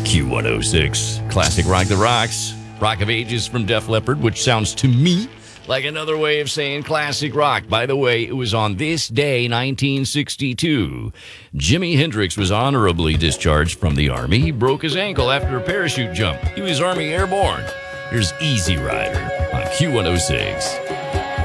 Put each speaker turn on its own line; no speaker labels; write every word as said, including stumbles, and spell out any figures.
Q one oh six, classic rock the rocks. Rock of Ages from Def Leppard, which sounds to me like another way of saying classic rock. By the way, it was on this day, nineteen sixty-two. Jimi Hendrix was honorably discharged from the Army. He broke his ankle after a parachute jump. He was Army Airborne. Here's Easy Rider on Q one oh six.